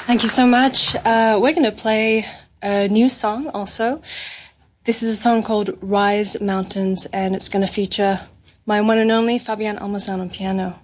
Thank you so much. We're going to play a new song also. This is a song called Rise Mountains, and it's going to feature my one and only Fabian Almazan on piano.